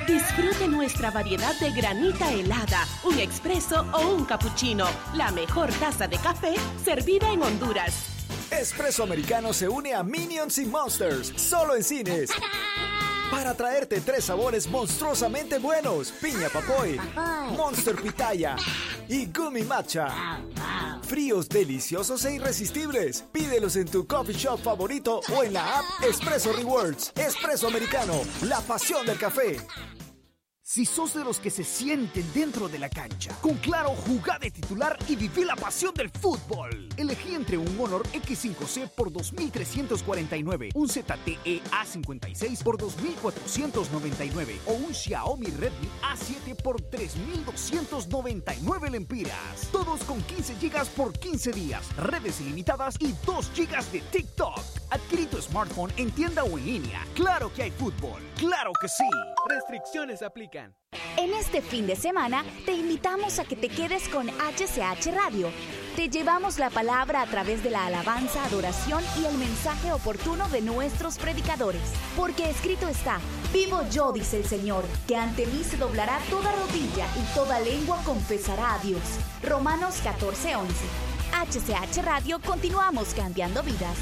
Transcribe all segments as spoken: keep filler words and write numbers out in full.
Disfrute nuestra variedad de granita helada, un expreso o un cappuccino. La mejor taza de café servida en Honduras. Espresso Americano se une a Minions y Monsters, solo en cines. Para traerte tres sabores monstruosamente buenos: piña papoy, Monster pitaya y gummy matcha. Fríos, deliciosos e irresistibles. Pídelos en tu coffee shop favorito o en la app Espresso Rewards. Espresso Americano, la pasión del café. Si sos de los que se sienten dentro de la cancha, con Claro, jugá de titular y viví la pasión del fútbol. Elegí entre un Honor equis cinco ce por dos mil trescientos cuarenta y nueve, un Z T E A cincuenta y seis por dos mil cuatrocientos noventa y nueve o un Xiaomi Redmi A siete por tres mil doscientos noventa y nueve lempiras. Todos con quince gigas por quince días, redes ilimitadas y dos gigas de TikTok. Adquirí tu smartphone en tienda o en línea. Claro que hay fútbol. ¡Claro que sí! Restricciones aplican. En este fin de semana te invitamos a que te quedes con H C H Radio. Te llevamos la palabra a través de la alabanza, adoración y el mensaje oportuno de nuestros predicadores. Porque escrito está: vivo yo, dice el Señor, que ante mí se doblará toda rodilla y toda lengua confesará a Dios. Romanos catorce once. H C H Radio, continuamos cambiando vidas.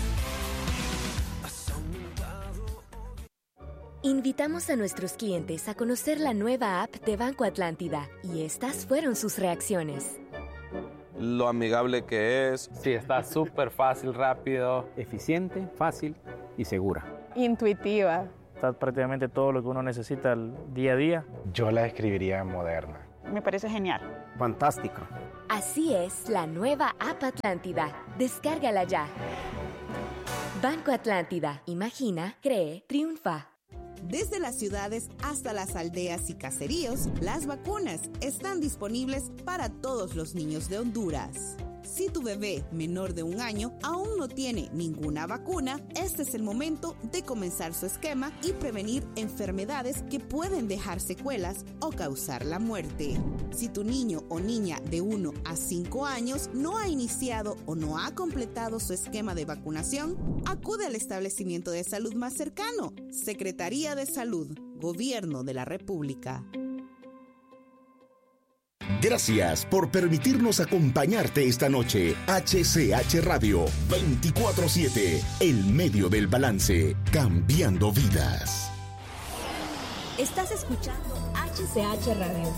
Invitamos a nuestros clientes a conocer la nueva app de Banco Atlántida y estas fueron sus reacciones. Lo amigable que es. Sí, está súper fácil, rápido, eficiente, fácil y segura. Intuitiva. Está prácticamente todo lo que uno necesita el día a día. Yo la describiría moderna. Me parece genial. Fantástico. Así es la nueva app Atlántida. Descárgala ya. Banco Atlántida. Imagina, cree, triunfa. Desde las ciudades hasta las aldeas y caseríos, las vacunas están disponibles para todos los niños de Honduras. Si tu bebé menor de un año aún no tiene ninguna vacuna, este es el momento de comenzar su esquema y prevenir enfermedades que pueden dejar secuelas o causar la muerte. Si tu niño o niña de uno a cinco años no ha iniciado o no ha completado su esquema de vacunación, acude al establecimiento de salud más cercano. Secretaría de Salud, Gobierno de la República. Gracias por permitirnos acompañarte esta noche. H C H Radio veinticuatro siete, el medio del balance, cambiando vidas. Estás escuchando H C H Radio.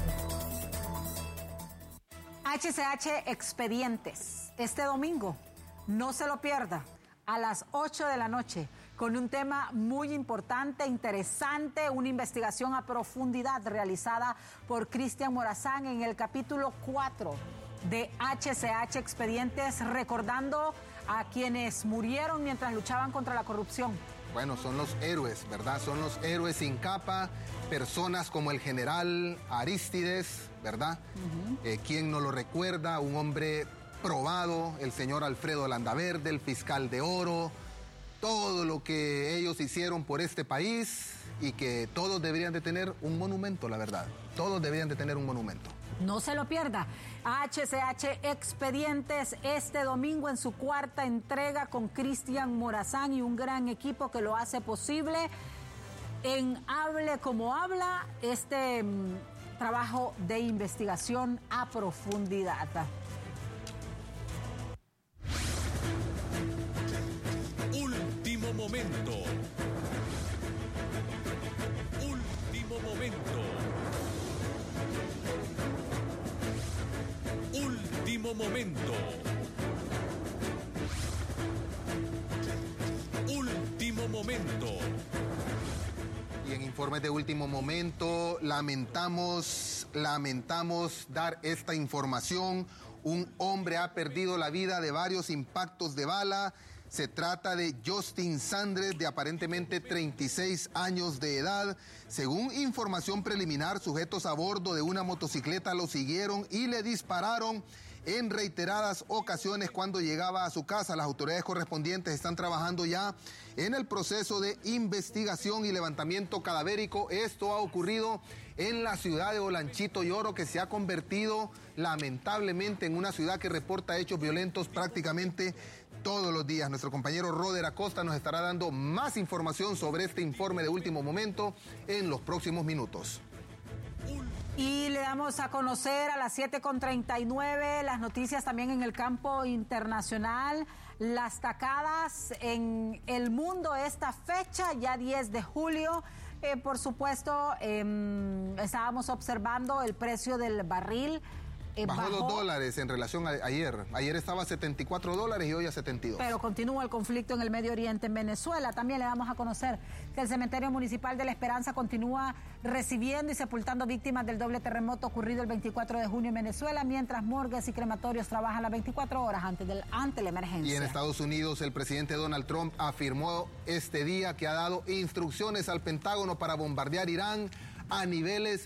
H C H Expedientes, este domingo, no se lo pierda, a las ocho de la noche, con un tema muy importante, interesante, una investigación a profundidad realizada por Cristian Morazán en el capítulo cuatro de H C H Expedientes, recordando a quienes murieron mientras luchaban contra la corrupción. Bueno, son los héroes, ¿verdad? Son los héroes sin capa, personas como el general Arístides, ¿verdad? Uh-huh. Eh, ¿Quién no lo recuerda? Un hombre probado, el señor Alfredo Landaverde, el fiscal de oro, todo lo que ellos hicieron por este país y que todos deberían de tener un monumento, la verdad. Todos deberían de tener un monumento. No se lo pierda. H C H Expedientes este domingo en su cuarta entrega con Cristian Morazán y un gran equipo que lo hace posible. En Hable como Habla, este mmm, trabajo de investigación a profundidad. Último momento. Último momento. Último momento. Último momento. Y en informes de último momento, lamentamos, lamentamos dar esta información. Un hombre ha perdido la vida de varios impactos de bala. Se trata de Justin Sandres, de aparentemente treinta y seis años de edad. Según información preliminar, sujetos a bordo de una motocicleta lo siguieron y le dispararon en reiteradas ocasiones cuando llegaba a su casa. Las autoridades correspondientes están trabajando ya en el proceso de investigación y levantamiento cadavérico. Esto ha ocurrido en la ciudad de Olanchito Lloro, que se ha convertido lamentablemente en una ciudad que reporta hechos violentos prácticamente todos los días. Nuestro compañero Roder Acosta nos estará dando más información sobre este informe de último momento en los próximos minutos. Y le damos a conocer a las siete con treinta y nueve las noticias también en el campo internacional. Las tacadas en el mundo esta fecha, ya diez de julio. Eh, por supuesto, eh, estábamos observando el precio del barril. Eh, bajó, bajó dos dólares en relación a ayer. Ayer estaba a setenta y cuatro dólares y hoy a setenta y dos. Pero continúa el conflicto en el Medio Oriente, en Venezuela. También le damos a conocer que el Cementerio Municipal de la Esperanza continúa recibiendo y sepultando víctimas del doble terremoto ocurrido el veinticuatro de junio en Venezuela, mientras morgues y crematorios trabajan las veinticuatro horas antes del, ante la emergencia. Y en Estados Unidos, el presidente Donald Trump afirmó este día que ha dado instrucciones al Pentágono para bombardear Irán a niveles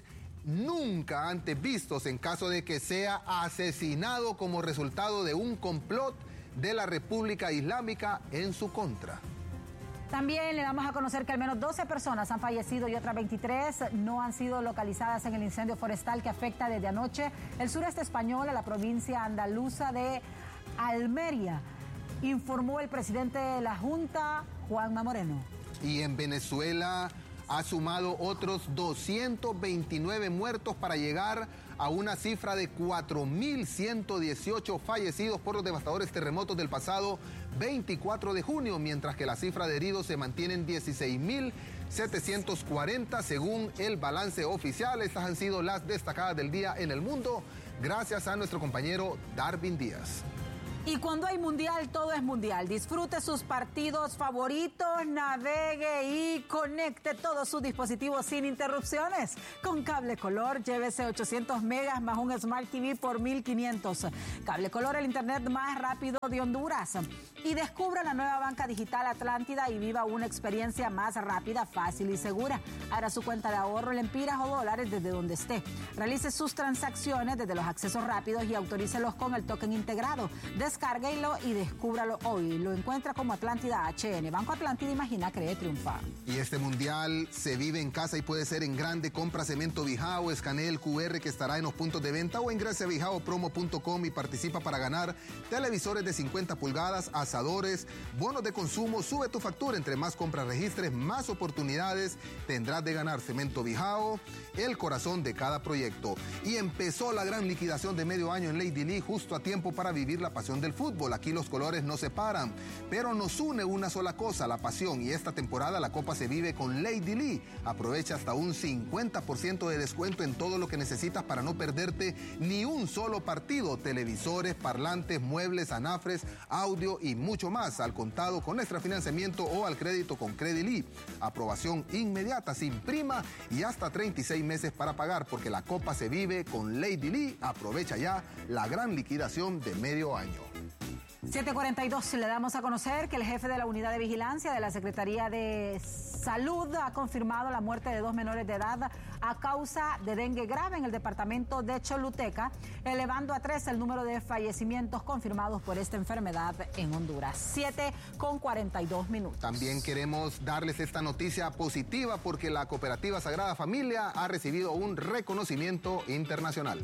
nunca antes vistos en caso de que sea asesinado como resultado de un complot de la República Islámica en su contra. También le damos a conocer que al menos doce personas han fallecido y otras veintitrés no han sido localizadas en el incendio forestal que afecta desde anoche el sureste español a la provincia andaluza de Almería, informó el presidente de la Junta, Juanma Moreno. Y en Venezuela ha sumado otros doscientos veintinueve muertos para llegar a una cifra de cuatro mil ciento dieciocho fallecidos por los devastadores terremotos del pasado veinticuatro de junio, mientras que la cifra de heridos se mantiene en dieciséis mil setecientos cuarenta según el balance oficial. Estas han sido las destacadas del día en el mundo, gracias a nuestro compañero Darwin Díaz. Y cuando hay mundial, todo es mundial. Disfrute sus partidos favoritos, navegue y conecte todos sus dispositivos sin interrupciones. Con Cable Color, llévese ochocientos megas más un Smart T V por mil quinientos. Cable Color, el internet más rápido de Honduras. Y descubra la nueva banca digital Atlántida y viva una experiencia más rápida, fácil y segura. Abra su cuenta de ahorro en lempiras o dólares desde donde esté. Realice sus transacciones desde los accesos rápidos y autorícelos con el token integrado. Descárguelo y descúbralo hoy. Lo encuentra como Atlántida H N. Banco Atlántida, imagina, cree, triunfa. Y este mundial se vive en casa y puede ser en grande. Compra cemento Bijao, escanee el cu erre que estará en los puntos de venta o ingrese a bijao promo punto com y participa para ganar televisores de cincuenta pulgadas, asadores, bonos de consumo. Sube tu factura. Entre más compras registres, más oportunidades tendrás de ganar. Cemento Bijao, el corazón de cada proyecto. Y empezó la gran liquidación de medio año en Lady Lee, justo a tiempo para vivir la pasión del fútbol. Aquí los colores no se paran, pero nos une una sola cosa, la pasión. Y esta temporada la Copa se vive con Lady Lee. Aprovecha hasta un cincuenta por ciento de descuento en todo lo que necesitas para no perderte ni un solo partido. Televisores, parlantes, muebles, anafres, audio y mucho más. Al contado con extra financiamiento o al crédito con Credilí. Aprobación inmediata, sin prima y hasta treinta y seis meses para pagar, porque la Copa se vive con Lady Lee. Aprovecha ya la gran liquidación de medio año. siete cuarenta y dos, le damos a conocer que el jefe de la unidad de vigilancia de la Secretaría de Salud ha confirmado la muerte de dos menores de edad a causa de dengue grave en el departamento de Choluteca, elevando a tres el número de fallecimientos confirmados por esta enfermedad en Honduras. siete con cuarenta y dos minutos. También queremos darles esta noticia positiva porque la cooperativa Sagrada Familia ha recibido un reconocimiento internacional.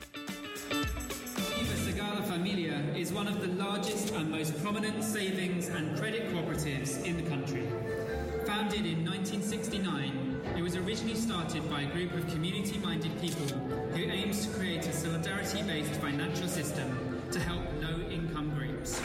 Sagrada Familia is one of the largest and most prominent savings and credit cooperatives in the country. Founded in nineteen sixty-nine, it was originally started by a group of community-minded people who aims to create a solidarity-based financial system to help low-income groups.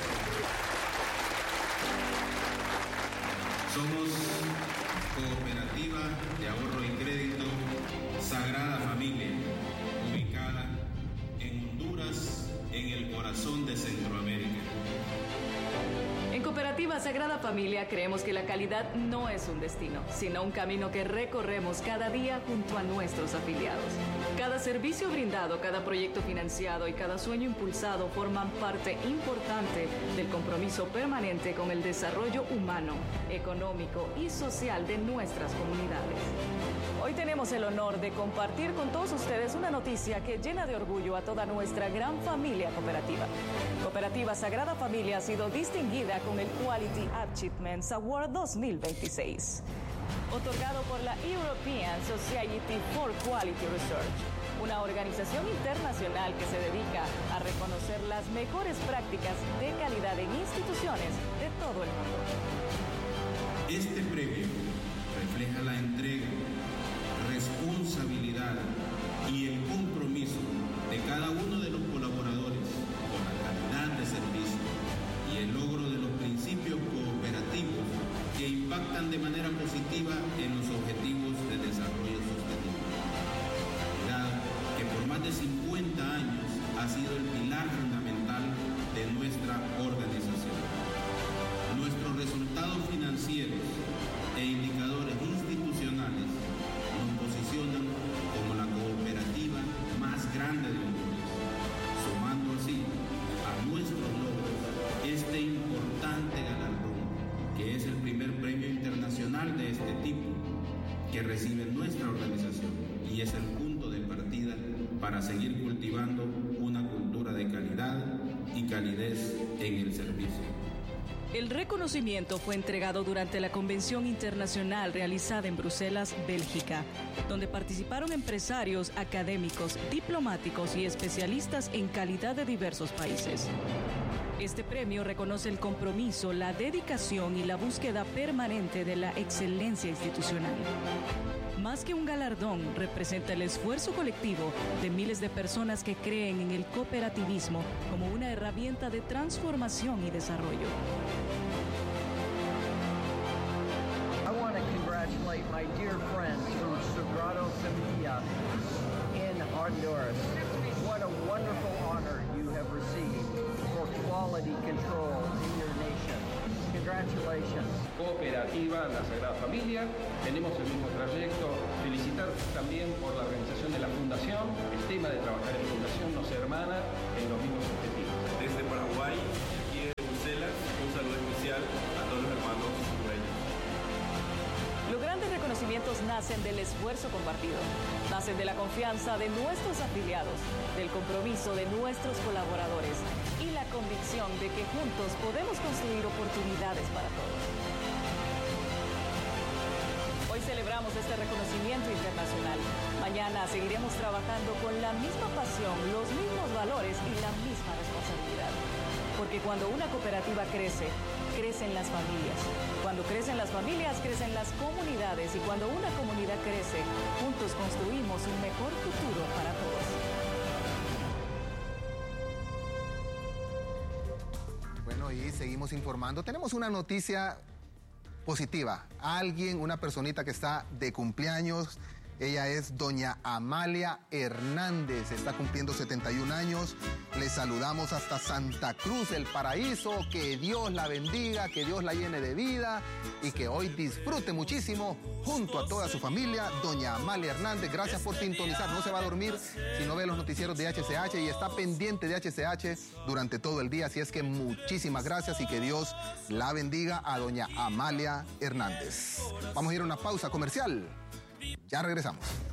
Somos Cooperativa de Ahorro y Crédito Sagrada Familia, ubicada en Honduras, en el corazón de Centroamérica. En Cooperativa Sagrada Familia creemos que la calidad no es un destino, sino un camino que recorremos cada día junto a nuestros afiliados. Cada servicio brindado, cada proyecto financiado y cada sueño impulsado forman parte importante del compromiso permanente con el desarrollo humano, económico y social de nuestras comunidades. Hoy tenemos el honor de compartir con todos ustedes una noticia que llena de orgullo a toda nuestra gran familia cooperativa. Cooperativa Sagrada Familia ha sido distinguida con el Quality Achievements Award dos mil veintiséis, otorgado por la European Society for Quality Research, una organización internacional que se dedica a reconocer las mejores prácticas de calidad en instituciones de todo el mundo. Este premio refleja la entrega, responsabilidad y el impactan de manera positiva en los objetivos de desarrollo sostenible, que por más de cincuenta años ha sido el pilar fundamental de nuestra organización. Nuestros resultados financieros e indicadores institucionales nos posicionan como la cooperativa más grande de Honduras, sumando así a nuestros logros este importante galardón, que es el primer premio internacional de este tipo que recibe nuestra organización y es el punto de partida para seguir cultivando una cultura de calidad y calidez en el servicio. El reconocimiento fue entregado durante la Convención Internacional realizada en Bruselas, Bélgica, donde participaron empresarios, académicos, diplomáticos y especialistas en calidad de diversos países. Este premio reconoce el compromiso, la dedicación y la búsqueda permanente de la excelencia institucional. Más que un galardón, representa el esfuerzo colectivo de miles de personas que creen en el cooperativismo como una herramienta de transformación y desarrollo. I want to congratulate my dear friends from Sagrado Familia in Honduras. What a wonderful honor you have received for quality control in your nation. Congratulations. Cooperativa La Sagrada Familia, tenemos el mismo trayecto. Felicitar también por la organización de la Fundación. El tema de trabajar en Fundación nos hermana en los mismos objetivos. Desde Paraguay, aquí de Bruselas, un saludo especial a todos los hermanos hondureños. Los grandes reconocimientos nacen del esfuerzo compartido, nacen de la confianza de nuestros afiliados, del compromiso de nuestros colaboradores y la convicción de que juntos podemos construir oportunidades para todos. Hoy celebramos este reconocimiento internacional. Mañana seguiremos trabajando con la misma pasión, los mismos valores y la misma responsabilidad. Porque cuando una cooperativa crece, crecen las familias. Cuando crecen las familias, crecen las comunidades. Y cuando una comunidad crece, juntos construimos un mejor futuro para todos. Bueno, y seguimos informando. Tenemos una noticia positiva. Alguien, una personita que está de cumpleaños. Ella es doña Amalia Hernández, está cumpliendo setenta y un años. Le saludamos hasta Santa Cruz, el paraíso. Que Dios la bendiga, que Dios la llene de vida y que hoy disfrute muchísimo junto a toda su familia. Doña Amalia Hernández, gracias por sintonizar. No se va a dormir si no ve los noticieros de H C H y está pendiente de H C H durante todo el día. Así es que muchísimas gracias y que Dios la bendiga a doña Amalia Hernández. Vamos a ir a una pausa comercial. Ya regresamos.